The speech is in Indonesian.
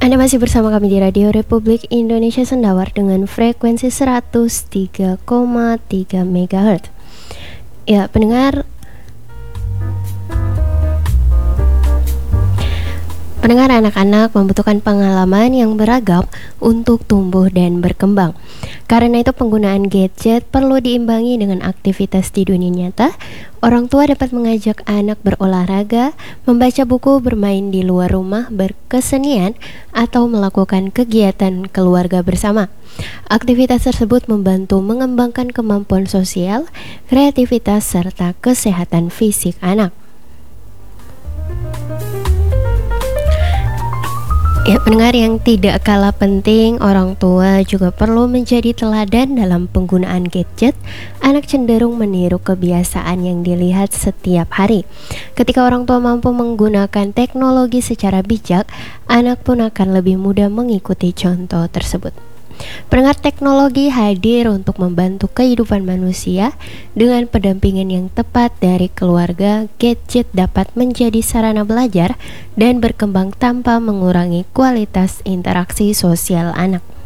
Anda masih bersama kami di Radio Republik Indonesia Sendawar dengan frekuensi 103,3 MHz. Ya, pendengar anak-anak membutuhkan pengalaman yang beragam untuk tumbuh dan berkembang. Karena itu penggunaan gadget perlu diimbangi dengan aktivitas di dunia nyata. Orang tua dapat mengajak anak berolahraga, membaca buku, bermain di luar rumah, berkesenian, atau melakukan kegiatan keluarga bersama. Aktivitas tersebut membantu mengembangkan kemampuan sosial, kreativitas, serta kesehatan fisik anak. Ya, pendengar yang tidak kalah penting, orang tua juga perlu menjadi teladan dalam penggunaan gadget. Anak cenderung meniru kebiasaan yang dilihat setiap hari. Ketika orang tua mampu menggunakan teknologi secara bijak, anak pun akan lebih mudah mengikuti contoh tersebut. Pendengar, teknologi hadir untuk membantu kehidupan manusia. Dengan pendampingan yang tepat dari keluarga, gadget dapat menjadi sarana belajar dan berkembang tanpa mengurangi kualitas interaksi sosial anak.